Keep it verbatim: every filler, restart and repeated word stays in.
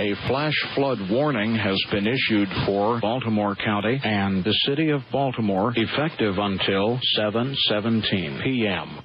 A flash flood warning has been issued for Baltimore County and the city of Baltimore, effective until seven seventeen p.m.